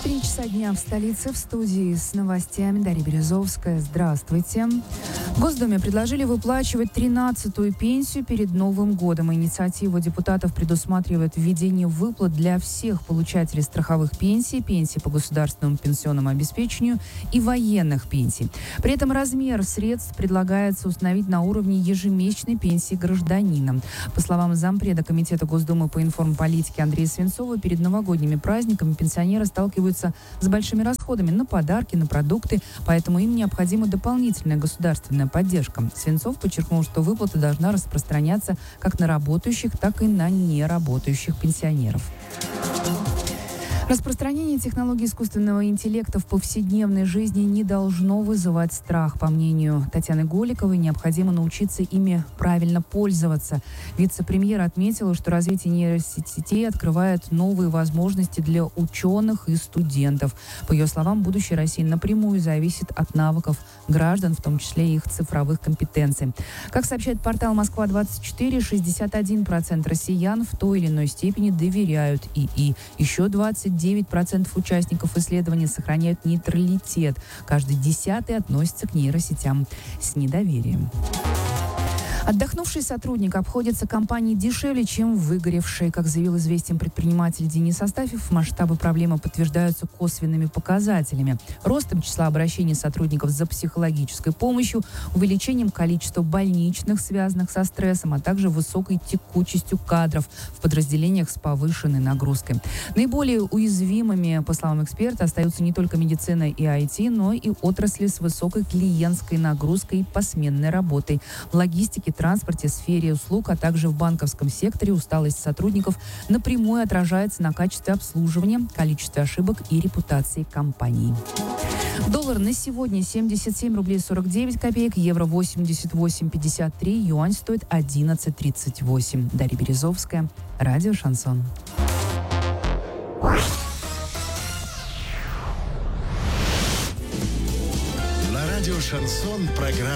3 часа дня в столице, в студии с новостями Дарья Березовская. Здравствуйте. В Госдуме предложили выплачивать 13-ю пенсию перед Новым годом. Инициатива депутатов предусматривает введение выплат для всех получателей страховых пенсий, пенсий по государственному пенсионному обеспечению и военных пенсий. При этом размер средств предлагается установить на уровне ежемесячной пенсии гражданина. По словам зампреда Комитета Госдумы по информполитике Андрея Свинцова, перед новогодними праздниками пенсионеры сталкиваются с большими расходами на подарки, на продукты, поэтому им необходима дополнительная государственная поддержка. Свинцов подчеркнул, что выплата должна распространяться как на работающих, так и на неработающих пенсионеров. Распространение технологий искусственного интеллекта в повседневной жизни не должно вызывать страх. По мнению Татьяны Голиковой, необходимо научиться ими правильно пользоваться. Вице-премьер отметила, что развитие нейросетей открывает новые возможности для ученых и студентов. По ее словам, будущее России напрямую зависит от навыков граждан, в том числе и их цифровых компетенций. Как сообщает портал «Москва-24», 61% россиян в той или иной степени доверяют ИИ. Еще 29% участников исследования сохраняют нейтралитет. Каждый 10-й относится к нейросетям с недоверием. Отдохнувший сотрудник обходится компании дешевле, чем выгоревший. Как заявил «Известиям» предприниматель Денис Астафьев, масштабы проблемы подтверждаются косвенными показателями. Ростом числа обращений сотрудников за психологической помощью, увеличением количества больничных, связанных со стрессом, а также высокой текучестью кадров в подразделениях с повышенной нагрузкой. Наиболее уязвимыми, по словам эксперта, остаются не только медицина и IT, но и отрасли с высокой клиентской нагрузкой и посменной работой. В логистике, транспорте, сфере услуг, а также в банковском секторе усталость сотрудников напрямую отражается на качестве обслуживания, количестве ошибок и репутации компании. Доллар на сегодня 77 рублей 49 копеек, евро 88,53, юань стоит 11,38. Дарья Березовская, радио «Шансон». На радио «Шансон» программа